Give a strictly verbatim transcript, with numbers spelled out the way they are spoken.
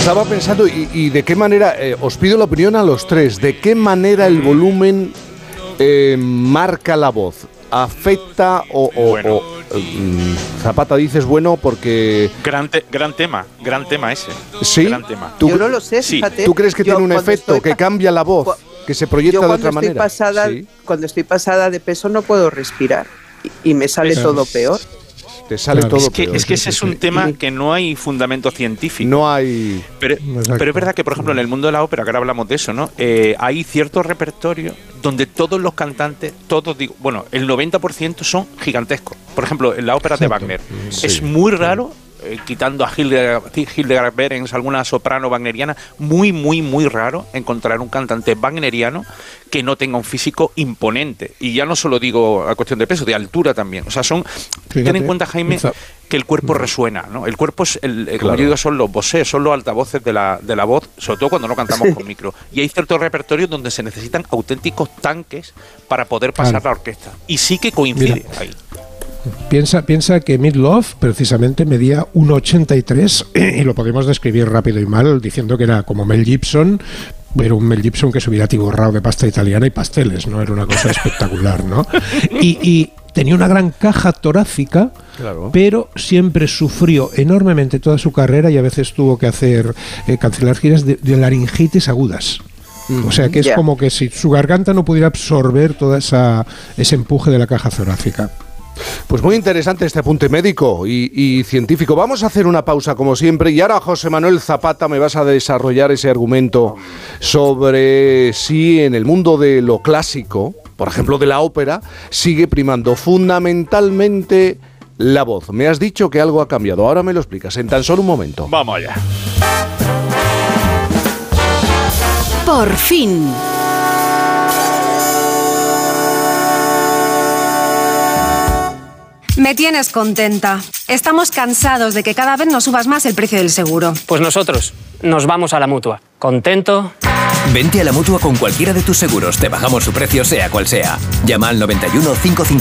estaba pensando, y, y de qué manera, eh, os pido la opinión a los tres, ¿de qué manera el volumen eh, marca la voz? ¿Afecta o...? o, bueno. o um, Zapata dices bueno porque... Gran, te, gran tema, gran tema ese. ¿Sí? Gran tema. ¿Tú, Yo no lo sé, fíjate. ¿Tú crees que yo tiene un efecto, que cambia la voz, que se proyecta de otra estoy manera? Pasada, ¿Sí? Cuando estoy pasada de peso no puedo respirar y, y me sale Eso todo es. peor. Te sale Claro. todo Es que, peor. es que ese es un tema que no hay fundamento científico. No hay... Pero, Exacto. pero es verdad que, por ejemplo, en el mundo de la ópera, que ahora hablamos de eso, ¿no? Eh, hay cierto repertorio donde todos los cantantes, todos digo, bueno, el noventa por ciento son gigantescos. Por ejemplo, en la ópera de Exacto. Wagner. Sí. Es muy raro, eh, quitando a Hildegard, Hildegard Behrens, alguna soprano wagneriana, muy, muy, muy raro encontrar un cantante wagneriano que no tenga un físico imponente. Y ya no solo digo a cuestión de peso, de altura también. O sea, son... Fíjate, ten en cuenta, Jaime, Za- que el cuerpo resuena, ¿no? El cuerpo es, el, el- como Claro. yo digo, son los voces, son los altavoces de la, de la voz, sobre todo cuando no cantamos con micro. Y hay ciertos repertorios donde se necesitan auténticos tanques para poder pasar Claro. la orquesta. Y sí que coincide Mira. ahí. Piensa, piensa que Meat Loaf precisamente medía uno ochenta y tres y lo podemos describir rápido y mal diciendo que era como Mel Gibson, pero un Mel Gibson que se hubiera atiborrado de pasta italiana y pasteles, ¿no? Era una cosa espectacular, ¿no? Y, y tenía una gran caja torácica, Claro. pero siempre sufrió enormemente toda su carrera y a veces tuvo que hacer eh, cancelar giras de, de laringitis agudas. O sea que es Ya. como que si su garganta no pudiera absorber toda esa ese empuje de la caja torácica. Pues muy interesante este apunte médico y, y científico. Vamos a hacer una pausa como siempre y ahora, José Manuel Zapata, me vas a desarrollar ese argumento sobre si en el mundo de lo clásico, por ejemplo de la ópera, sigue primando fundamentalmente la voz. Me has dicho que algo ha cambiado, ahora me lo explicas en tan solo un momento. Vamos allá. Por fin. Me tienes contenta. Estamos cansados de que cada vez nos subas más el precio del seguro. Pues nosotros nos vamos a la Mutua. ¿Contento? Vente a la Mutua con cualquiera de tus seguros. Te bajamos su precio sea cual sea. Llama al noventa y uno, cinco cinco